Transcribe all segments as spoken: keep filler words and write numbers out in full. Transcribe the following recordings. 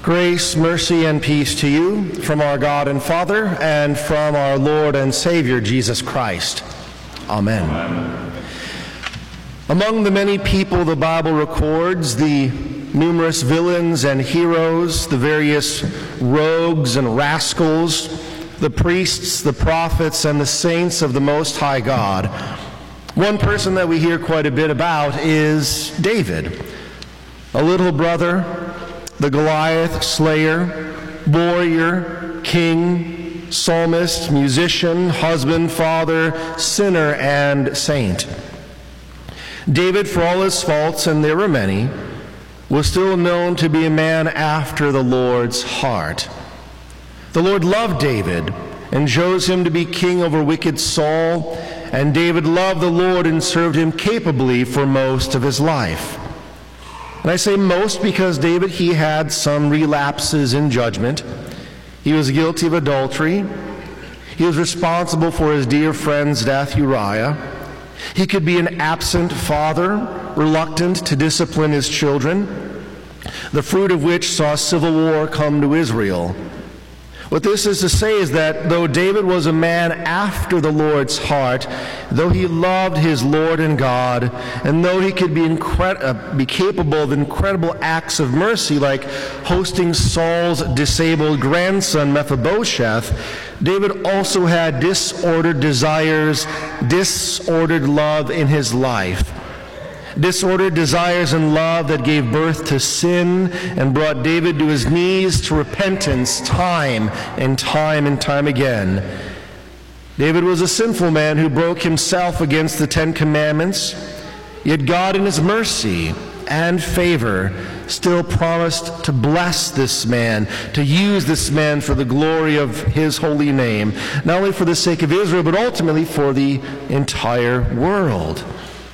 Grace, mercy, and peace to you from our God and Father and from our Lord and Savior, Jesus Christ. Amen. Amen. Among the many people the Bible records, the numerous villains and heroes, the various rogues and rascals, the priests, the prophets, and the saints of the Most High God, one person that we hear quite a bit about is David, a little brother, the Goliath slayer, warrior, king, psalmist, musician, husband, father, sinner, and saint. David, for all his faults, and there were many, was still known to be a man after the Lord's heart. The Lord loved David and chose him to be king over wicked Saul, and David loved the Lord and served him capably for most of his life. And I say most because David, he had some relapses in judgment. He was guilty of adultery. He was responsible for his dear friend's death, Uriah. He could be an absent father, reluctant to discipline his children, the fruit of which saw civil war come to Israel. What this is to say is that though David was a man after the Lord's heart, though he loved his Lord and God, and though he could be, incred- uh, be capable of incredible acts of mercy, like hosting Saul's disabled grandson Mephibosheth, David also had disordered desires, disordered love in his life. Disordered desires and love that gave birth to sin and brought David to his knees to repentance time and time and time again. David was a sinful man who broke himself against the Ten Commandments, yet God in his mercy and favor still promised to bless this man, to use this man for the glory of his holy name, not only for the sake of Israel, but ultimately for the entire world.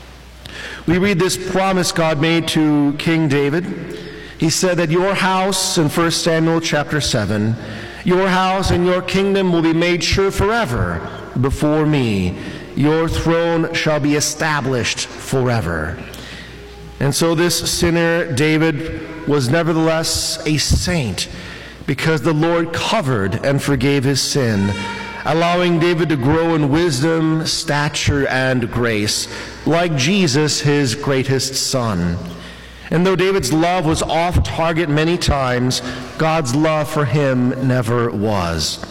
We read this promise God made to King David. He said that your house, in First Samuel chapter seven, your house and your kingdom will be made sure forever before me. Your throne shall be established forever. And so this sinner, David, was nevertheless a saint because the Lord covered and forgave his sin, allowing David to grow in wisdom, stature, and grace, like Jesus, his greatest son. And though David's love was off target many times, God's love for him never was.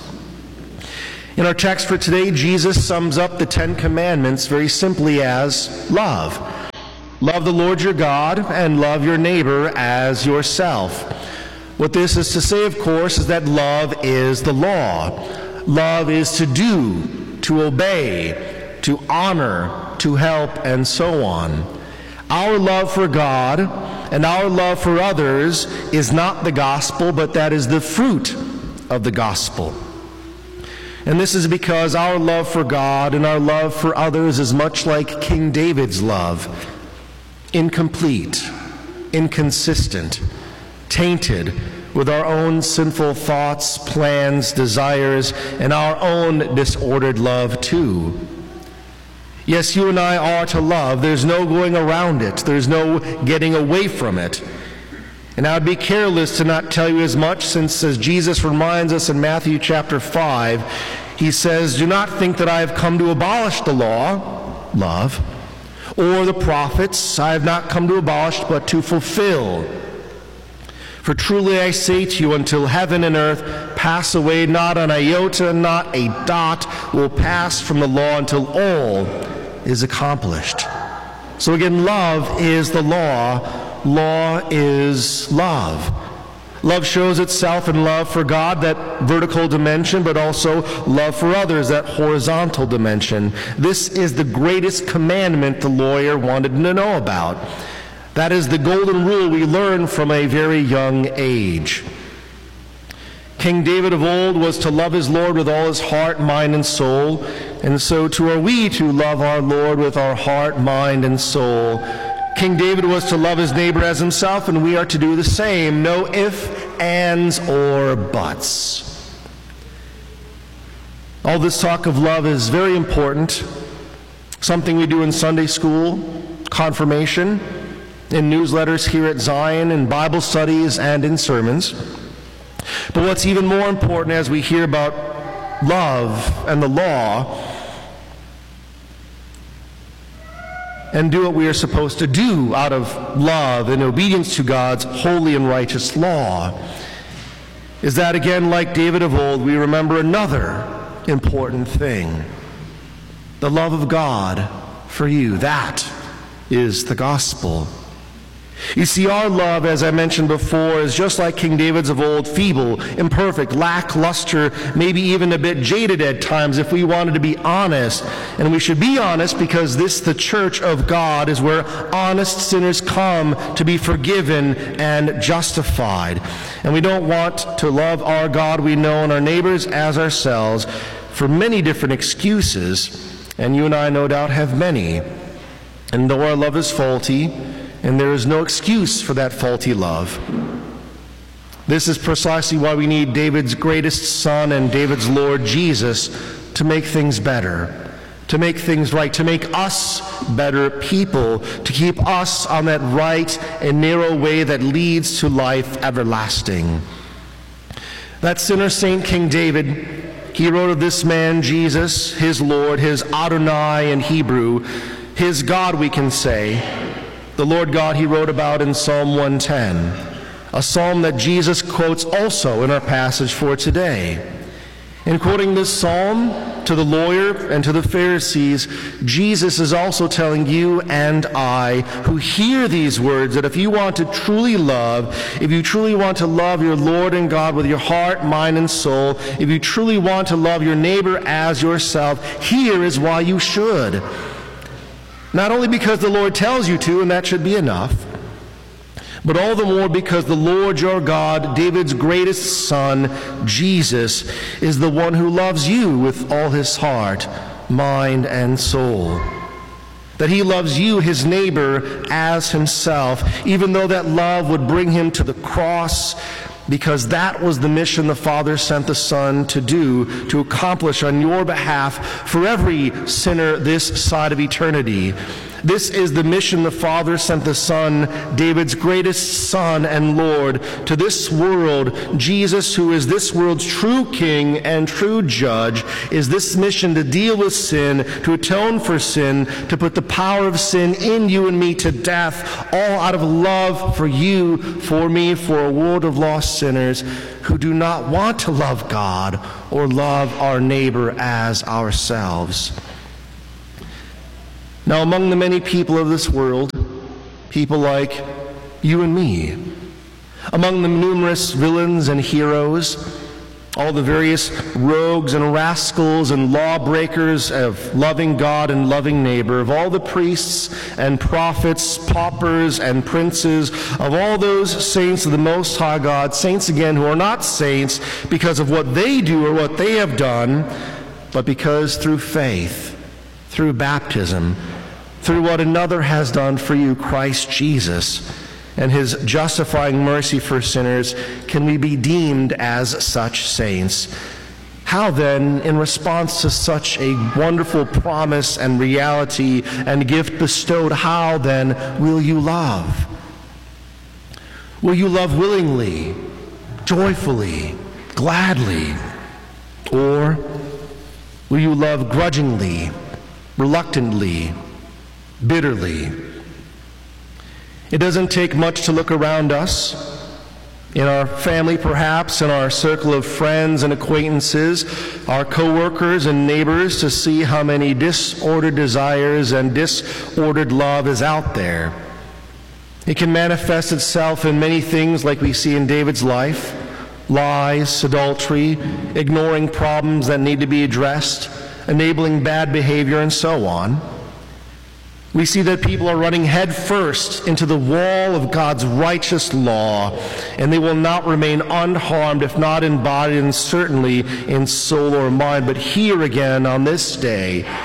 In our text for today, Jesus sums up the Ten Commandments very simply as love. Love the Lord your God and love your neighbor as yourself. What this is to say, of course, is that love is the law. Love is to do, to obey, to honor, to help, and so on. Our love for God and our love for others is not the gospel, but that is the fruit of the gospel. And this is because our love for God and our love for others is much like King David's love: incomplete, inconsistent, tainted with our own sinful thoughts, plans, desires, and our own disordered love too. Yes, you and I are to love. There's no going around it. There's no getting away from it. And I would be careless to not tell you as much, since as Jesus reminds us in Matthew chapter five, he says, "Do not think that I have come to abolish the law," love, "or the prophets. I have not come to abolish, but to fulfill. For truly I say to you, until heaven and earth pass away, not an iota, not a dot will pass from the law until all is accomplished." So again, love is the law. Law is love. Love shows itself in love for God, that vertical dimension, but also love for others, that horizontal dimension. This is the greatest commandment the lawyer wanted to know about. That is the golden rule we learn from a very young age. King David of old was to love his Lord with all his heart, mind, and soul, and so too are we to love our Lord with our heart, mind, and soul. King David was to love his neighbor as himself, and we are to do the same. No ifs, ands, or buts. All this talk of love is very important, something we do in Sunday school, confirmation, in newsletters here at Zion, in Bible studies, and in sermons. But what's even more important as we hear about love and the law and do what we are supposed to do out of love and obedience to God's holy and righteous law, is that again, like David of old, we remember another important thing: the love of God for you. That is the gospel. You see, our love, as I mentioned before, is just like King David's of old, feeble, imperfect, lackluster, maybe even a bit jaded at times if we wanted to be honest. And we should be honest because this, the church of God, is where honest sinners come to be forgiven and justified. And we don't want to love our God we know and our neighbors as ourselves for many different excuses, and you and I no doubt have many. And though our love is faulty, and there is no excuse for that faulty love, this is precisely why we need David's greatest son and David's Lord, Jesus, to make things better, to make things right, to make us better people, to keep us on that right and narrow way that leads to life everlasting. That sinner saint, King David, he wrote of this man, Jesus, his Lord, his Adonai in Hebrew, his God, we can say. The Lord God he wrote about in Psalm one ten, a psalm that Jesus quotes also in our passage for today. In quoting this psalm to the lawyer and to the Pharisees, Jesus is also telling you and I who hear these words that if you want to truly love, if you truly want to love your Lord and God with your heart, mind, and soul, if you truly want to love your neighbor as yourself, here is why you should. Not only because the Lord tells you to, and that should be enough, but all the more because the Lord your God, David's greatest son, Jesus, is the one who loves you with all his heart, mind, and soul. That he loves you, his neighbor, as himself, even though that love would bring him to the cross, because that was the mission the Father sent the Son to do, to accomplish on your behalf for every sinner this side of eternity. This is the mission the Father sent the Son, David's greatest son and Lord, to this world. Jesus, who is this world's true King and true Judge, is this mission to deal with sin, to atone for sin, to put the power of sin in you and me to death, all out of love for you, for me, for a world of lost sinners who do not want to love God or love our neighbor as ourselves. Now, among the many people of this world, people like you and me, among the numerous villains and heroes, all the various rogues and rascals and lawbreakers of loving God and loving neighbor, of all the priests and prophets, paupers and princes, of all those saints of the Most High God, saints again who are not saints because of what they do or what they have done, but because through faith, through baptism, through what another has done for you, Christ Jesus, and his justifying mercy for sinners, can we be deemed as such saints. How then, in response to such a wonderful promise and reality and gift bestowed, how then will you love? Will you love willingly, joyfully, gladly? Or will you love grudgingly, reluctantly, bitterly? It doesn't take much to look around us, in our family perhaps, in our circle of friends and acquaintances, our co-workers and neighbors, to see how many disordered desires and disordered love is out there. It can manifest itself in many things like we see in David's life: lies, adultery, ignoring problems that need to be addressed, enabling bad behavior, and so on. We see that people are running headfirst into the wall of God's righteous law, and they will not remain unharmed, if not in body and certainly in soul or mind. But here again on this day,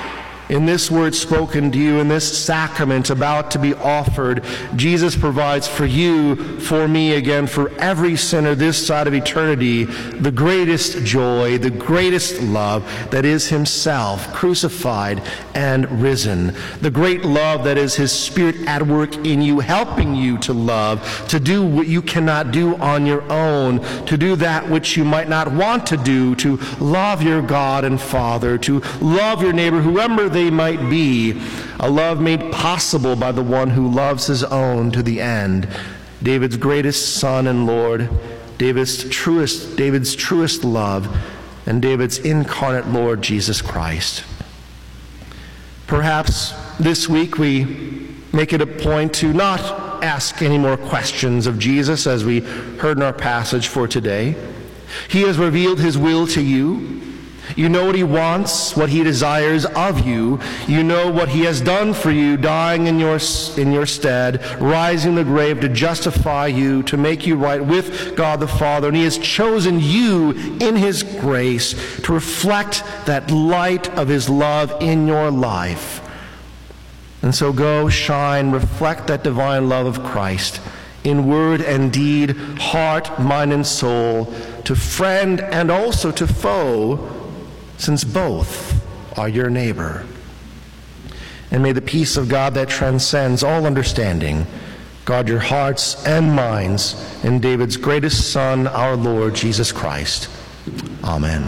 In this word spoken to you, in this sacrament about to be offered, Jesus provides for you, for me again, for every sinner this side of eternity, the greatest joy, the greatest love that is himself crucified and risen. The great love that is his Spirit at work in you, helping you to love, to do what you cannot do on your own, to do that which you might not want to do, to love your God and Father, to love your neighbor, whoever they might be, a love made possible by the one who loves his own to the end. David's greatest son and Lord, David's truest, David's truest love, and David's incarnate Lord, Jesus Christ. Perhaps this week we make it a point to not ask any more questions of Jesus, as we heard in our passage for today. He has revealed his will to you. You know what he wants, what he desires of you. You know what he has done for you, dying in your, in your stead, rising the grave to justify you, to make you right with God the Father. And he has chosen you in his grace to reflect that light of his love in your life. And so go, shine, reflect that divine love of Christ in word and deed, heart, mind, and soul, to friend and also to foe, since both are your neighbor. And may the peace of God that transcends all understanding guard your hearts and minds in David's greatest Son, our Lord Jesus Christ. Amen.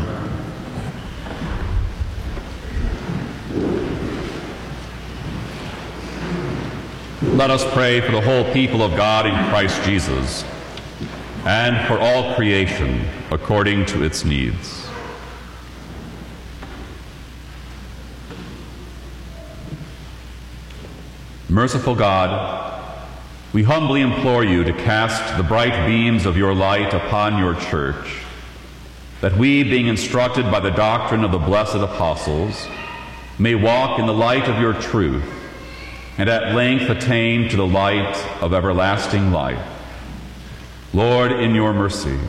Let us pray for the whole people of God in Christ Jesus, and for all creation according to its needs. Merciful God, we humbly implore you to cast the bright beams of your light upon your church, that we, being instructed by the doctrine of the blessed apostles, may walk in the light of your truth, and at length attain to the light of everlasting life. Lord, in your mercy.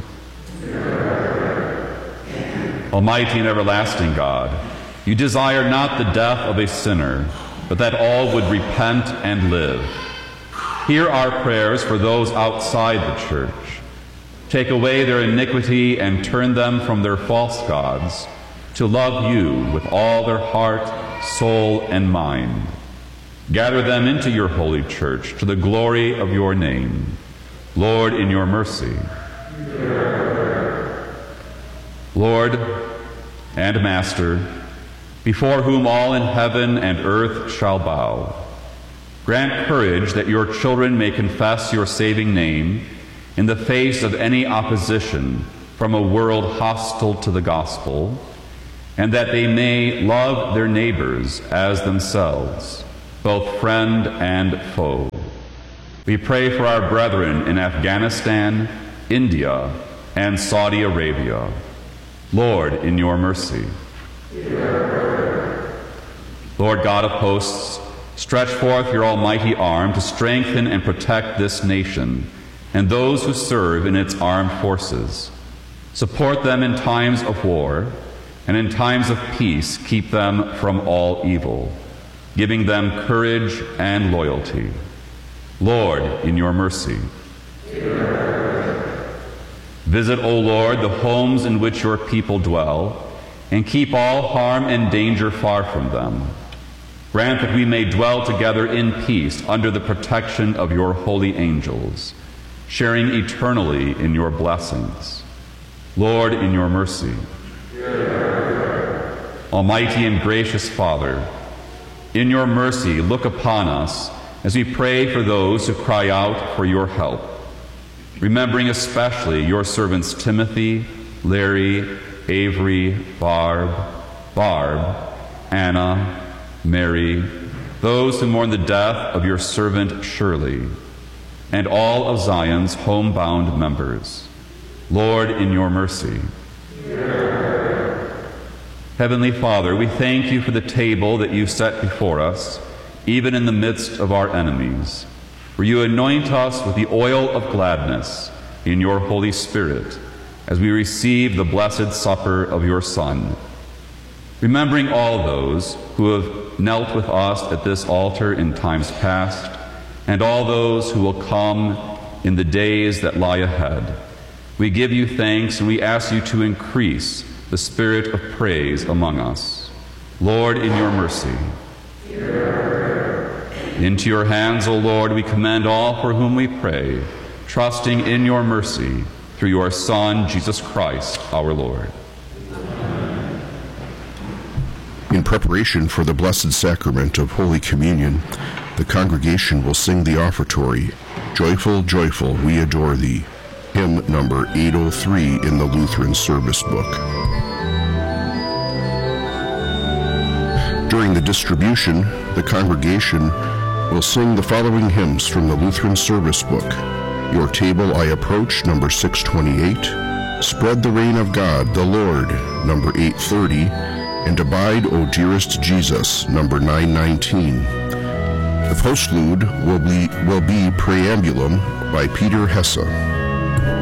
Almighty and everlasting God, you desire not the death of a sinner, but that all would repent and live. Hear our prayers for those outside the church. Take away their iniquity and turn them from their false gods to love you with all their heart, soul, and mind. Gather them into your holy church to the glory of your name. Lord, in your mercy. Lord and Master, before whom all in heaven and earth shall bow, grant courage that your children may confess your saving name in the face of any opposition from a world hostile to the gospel, and that they may love their neighbors as themselves, both friend and foe. We pray for our brethren in Afghanistan, India, and Saudi Arabia. Lord, in your mercy. Lord God of hosts, stretch forth your almighty arm to strengthen and protect this nation and those who serve in its armed forces. Support them in times of war, and in times of peace keep them from all evil, giving them courage and loyalty. Lord, in your mercy. Visit, O Lord, the homes in which your people dwell, and keep all harm and danger far from them. Grant that we may dwell together in peace under the protection of your holy angels, sharing eternally in your blessings. Lord, in your mercy. Almighty and gracious Father, in your mercy look upon us as we pray for those who cry out for your help, remembering especially your servants Timothy, Larry, Avery, Barb, Barb, Anna, Mary, those who mourn the death of your servant Shirley, and all of Zion's homebound members. Lord, in your mercy. Heavenly Father, we thank you for the table that you set before us, even in the midst of our enemies, for you anoint us with the oil of gladness in your Holy Spirit, as we receive the blessed supper of your Son. remembering all those who have knelt with us at this altar in times past, and all those who will come in the days that lie ahead. We give you thanks, and we ask you to increase the spirit of praise among us. Lord, in your mercy, into your hands, O Lord, we commend all for whom we pray, trusting in your mercy through your Son, Jesus Christ, our Lord. In preparation for the Blessed Sacrament of Holy Communion, the congregation will sing the offertory, Joyful, Joyful, We Adore Thee, hymn number eight oh three in the Lutheran Service Book. During the distribution, the congregation will sing the following hymns from the Lutheran Service Book. Your Table I Approach, number six twenty-eight, Spread the Reign of God, the Lord, number eight thirty, and Abide, O Dearest Jesus, number nine nineteen. The postlude will be, will be Preambulum by Peter Hesse.